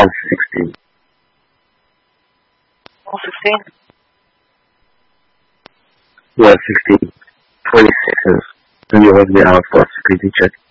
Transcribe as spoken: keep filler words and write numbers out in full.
one sixty. one sixteen? one sixty. twenty-six. And you have the hour for security check.